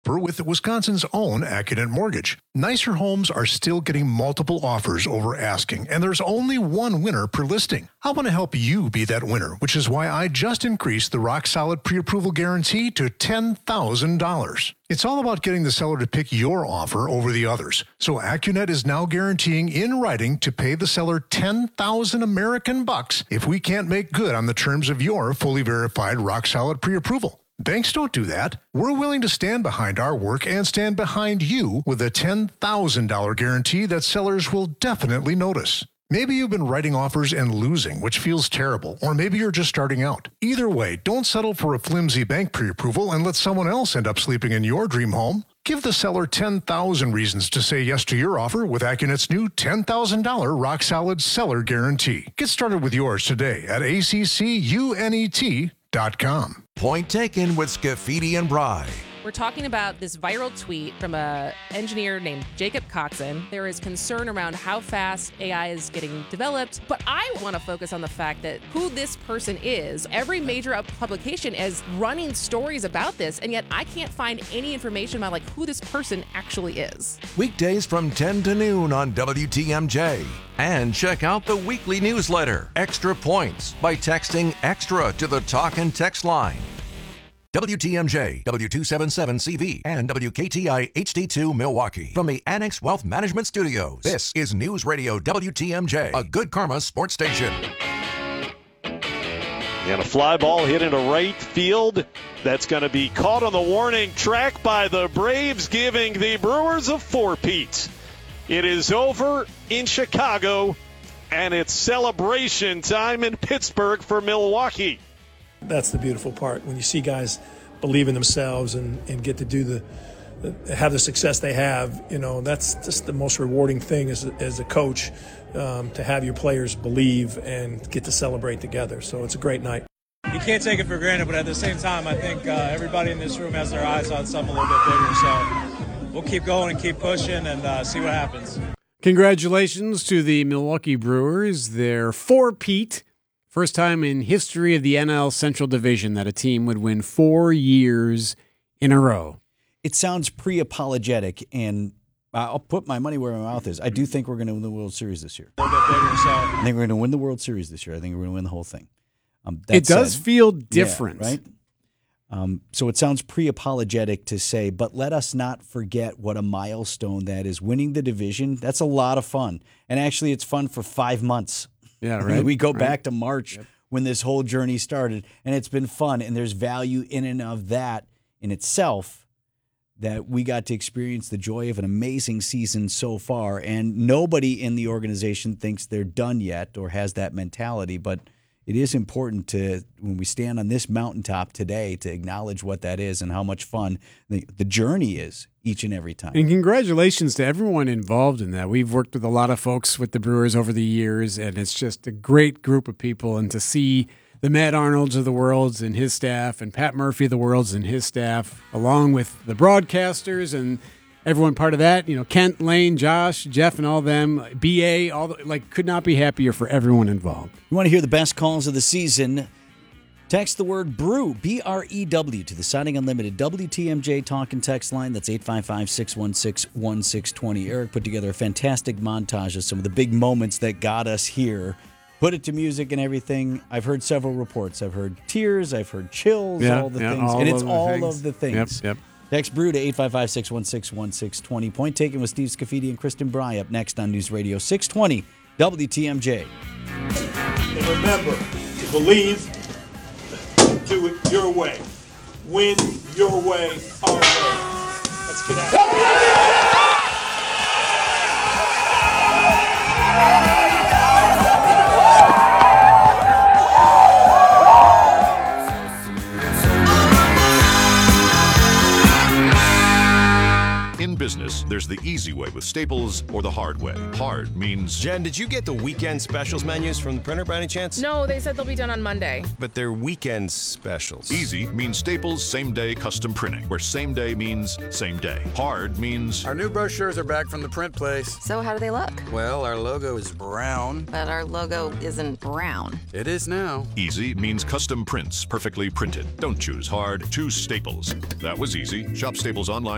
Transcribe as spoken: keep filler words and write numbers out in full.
We're with Wisconsin's own Accunet Mortgage. Nicer homes are still getting multiple offers over asking, and there's only one winner per listing. I want to help you be that winner, which is why I just increased the rock-solid pre-approval guarantee to ten thousand dollars. It's all about getting the seller to pick your offer over the others. So Accunet is now guaranteeing in writing to pay the seller ten thousand American bucks if we can't make good on the terms of your fully verified rock-solid pre-approval. Banks don't do that. We're willing to stand behind our work and stand behind you with a ten thousand dollars guarantee that sellers will definitely notice. Maybe you've been writing offers and losing, which feels terrible, or maybe you're just starting out. Either way, don't settle for a flimsy bank pre-approval and let someone else end up sleeping in your dream home. Give the seller ten thousand reasons to say yes to your offer with Accunet's new ten thousand dollars rock-solid seller guarantee. Get started with yours today at A C C U N E T dot com. Point taken with Scafidi and Bry. We're talking about this viral tweet from an engineer named Jacob Coxon. There is concern around how fast A I is getting developed, but I want to focus on the fact that who this person is. Every major publication is running stories about this, and yet I can't find any information about like who this person actually is. Weekdays from ten to noon on W T M J. And check out the weekly newsletter, Extra Points, by texting EXTRA to the talk and text line. W T M J, W two seventy-seven C V, and W K T I H D two Milwaukee. From the Annex Wealth Management Studios, this is News Radio W T M J, a Good Karma sports station. And a fly ball hit into right field. That's going to be caught on the warning track by the Braves, giving the Brewers a four-peat. It is over in Chicago, and it's celebration time in Pittsburgh for Milwaukee. That's the beautiful part, when you see guys believe in themselves and, and get to do the, the have the success they have. You know, that's just the most rewarding thing as a, as a coach, um, to have your players believe and get to celebrate together. So it's a great night. You can't take it for granted, but at the same time, I think uh, everybody in this room has their eyes on something a little bit bigger. So we'll keep going and keep pushing and uh, see what happens. Congratulations to the Milwaukee Brewers. They're four-peat. First time in history of the N L Central Division that a team would win four years in a row. It sounds pre-apologetic, and I'll put my money where my mouth is. I do think we're going to win the World Series this year. A little bit bigger, so. I think we're going to win the World Series this year. I think we're going to win the whole thing. Um, it does said, feel different. Yeah, right? Um, so it sounds pre-apologetic to say, but let us not forget what a milestone that is. Winning the division, that's a lot of fun. And actually, it's fun for five months. Yeah, right. We go right. back to March yep. when this whole journey started, and it's been fun, and there's value in and of that in itself, that we got to experience the joy of an amazing season so far, and nobody in the organization thinks they're done yet or has that mentality, but it is important to, when we stand on this mountaintop today, to acknowledge what that is and how much fun the, the journey is each and every time. And congratulations to everyone involved in that. We've worked with a lot of folks with the Brewers over the years, and it's just a great group of people. And to see the Matt Arnolds of the worlds and his staff, and Pat Murphy of the worlds and his staff, along with the broadcasters and everyone part of that, you know, Kent, Lane, Josh, Jeff, and all them, B A, all the, like, could not be happier for everyone involved. You want to hear the best calls of the season? Text the word BREW, B R E W, to the Siding Unlimited W T M J talk and text line. That's eight five five, six one six, one six two zero. Eric put together a fantastic montage of some of the big moments that got us here. Put it to music and everything. I've heard several reports. I've heard tears. I've heard chills, yeah, all the yeah, things. all And it's of all things. of the things. Yep, yep. Text BREW to eight five five, six one six, one six two zero. Point taken with Steve Scafidi and Kristen Bry up next on News Radio six twenty W T M J. And remember to believe, do it your way. Win your way, our way. Let's get at it. In business, there's the easy way with Staples or the hard way. Hard means... Jen, did you get the weekend specials menus from the printer by any chance? No, they said they'll be done on Monday. But they're weekend specials. Easy means Staples same-day custom printing, where same day means same day. Hard means... Our new brochures are back from the print place. So how do they look? Well, our logo is brown. But our logo isn't brown. It is now. Easy means custom prints, perfectly printed. Don't choose hard, choose Staples. That was easy. Shop Staples online.